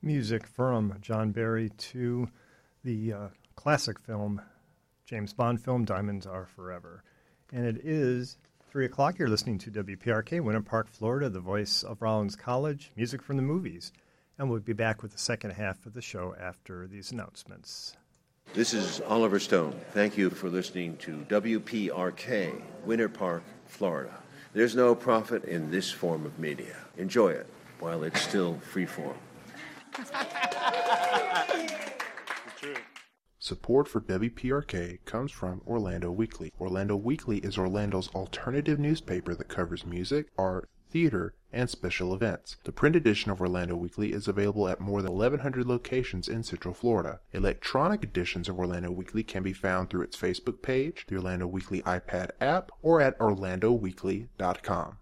Music from John Barry to the classic film, James Bond film, Diamonds Are Forever. And it is 3 o'clock. You're listening to WPRK, Winter Park, Florida, the voice of Rollins College, music from the movies. And we'll be back with the second half of the show after these announcements. This is Oliver Stone. Thank you for listening to WPRK, Winter Park, Florida. There's no profit in this form of media. Enjoy it while it's still freeform. Support for WPRK comes from Orlando Weekly. Orlando Weekly is Orlando's alternative newspaper that covers music, art, theater, and special events. The print edition of Orlando Weekly is available at more than 1,100 locations in Central Florida. Electronic editions of Orlando Weekly can be found through its Facebook page, the Orlando Weekly iPad app, or at orlandoweekly.com.